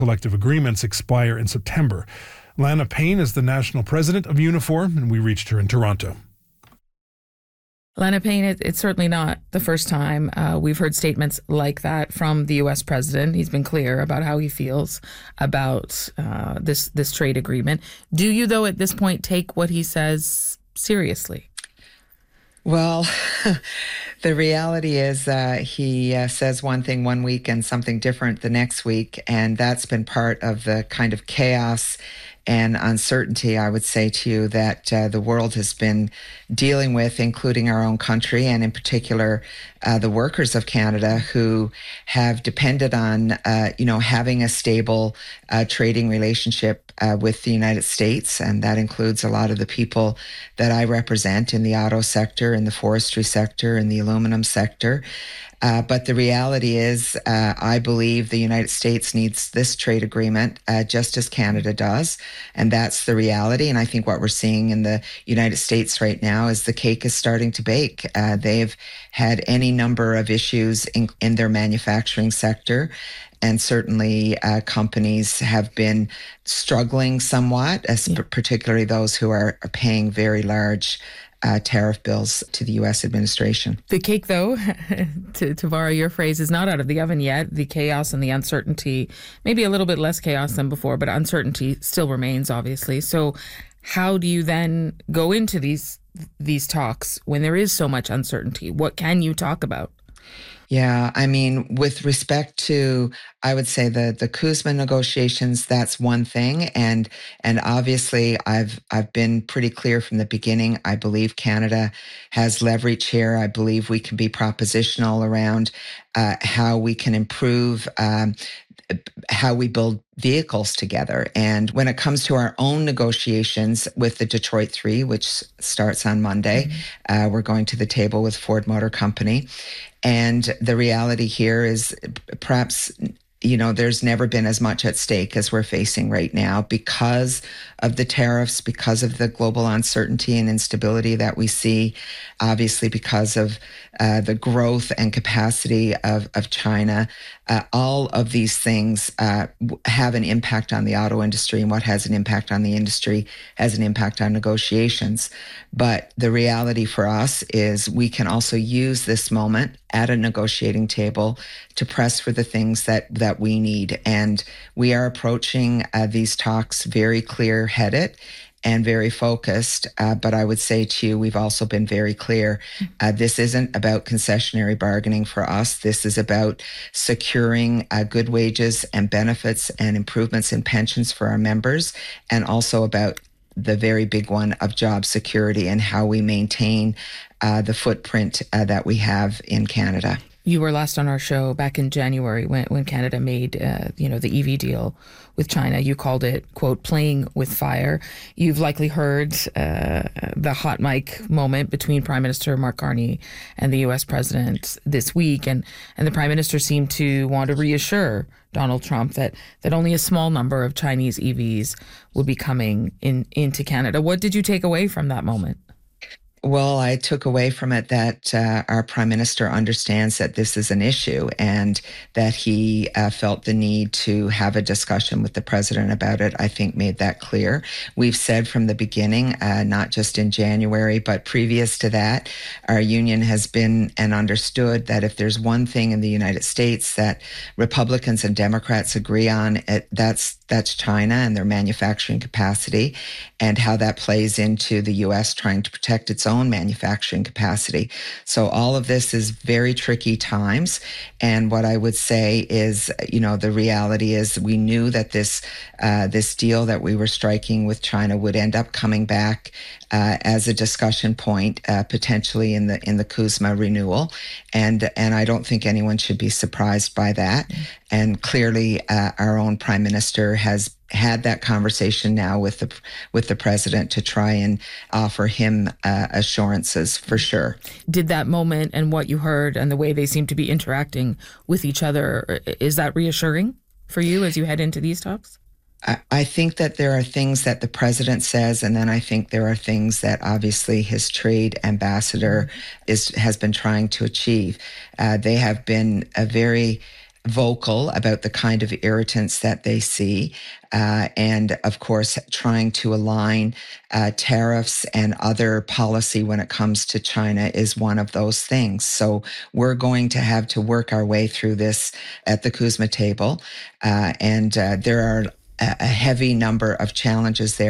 Collective agreements expire in September. Lana Payne is the national president of Unifor, and we reached her in Toronto. Lana Payne, it's certainly not the first time we've heard statements like that from the U.S. president. He's been clear about how he feels about this trade agreement. Do you, though, at this point, take what he says seriously? Well, the reality is he says one thing one week and something different the next week, and that's been part of the kind of chaos and uncertainty, I would say to you, that the world has been dealing with, including our own country, and in particular, the workers of Canada who have depended on, having a stable trading relationship with the United States. And that includes a lot of the people that I represent in the auto sector, in the forestry sector, in the aluminum sector. But the reality is, I believe the United States needs this trade agreement just as Canada does. And that's the reality. And I think what we're seeing in the United States right now is the cake is starting to bake. They've had any number of issues in their manufacturing sector. And certainly companies have been struggling somewhat, particularly those who are paying very large tariff bills to the U.S. administration. The cake, though, to borrow your phrase, is not out of the oven yet. The chaos and the uncertainty, maybe a little bit less chaos than before, but uncertainty still remains, obviously. So how do you then go into these talks when there is so much uncertainty? What can you talk about? Yeah, I mean, with respect to, I would say the CUSMA negotiations, that's one thing, and obviously I've been pretty clear from the beginning. I believe Canada has leverage here. I believe we can be propositional around how we can improve how we build vehicles together. And when it comes to our own negotiations with the Detroit 3, which starts on Monday, we're going to the table with Ford Motor Company. And the reality here is perhaps, there's never been as much at stake as we're facing right now because of the tariffs, because of the global uncertainty and instability that we see, obviously because of the growth and capacity of China. All of these things have an impact on the auto industry, and what has an impact on the industry has an impact on negotiations. But the reality for us is we can also use this moment at a negotiating table to press for the things that we need. And we are approaching these talks very clear-headed and very focused. But I would say to you, we've also been very clear. This isn't about concessionary bargaining for us. This is about securing good wages and benefits and improvements in pensions for our members, and also about the very big one of job security and how we maintain the footprint that we have in Canada. You were last on our show back in January when Canada made, the EV deal with China. You called it, quote, playing with fire. You've likely heard the hot mic moment between Prime Minister Mark Carney and the U.S. President this week. And the Prime Minister seemed to want to reassure Donald Trump that only a small number of Chinese EVs will be coming into Canada. What did you take away from that moment? Well, I took away from it that our Prime Minister understands that this is an issue and that he felt the need to have a discussion with the President about it. I think made that clear. We've said from the beginning, not just in January, but previous to that, our union has been and understood that if there's one thing in the United States that Republicans and Democrats agree on, that's China and their manufacturing capacity and how that plays into the U.S. trying to protect its own manufacturing capacity. So all of this is very tricky times. And what I would say is, the reality is we knew that this deal that we were striking with China would end up coming back as a discussion point, potentially in the CUSMA renewal. And I don't think anyone should be surprised by that. And clearly, our own Prime Minister has had that conversation now with the President to try and offer him assurances for sure. Did that moment and what you heard and the way they seem to be interacting with each other, is that reassuring for you as you head into these talks? I think that there are things that the President says, and then I think there are things that obviously his trade ambassador has been trying to achieve. They have been a very vocal about the kind of irritants that they see. And of course, trying to align tariffs and other policy when it comes to China is one of those things. So we're going to have to work our way through this at the CUSMA table. And there are a heavy number of challenges there.